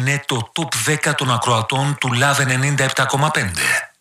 είναι το top 10 των ακροατών του Love 97,5.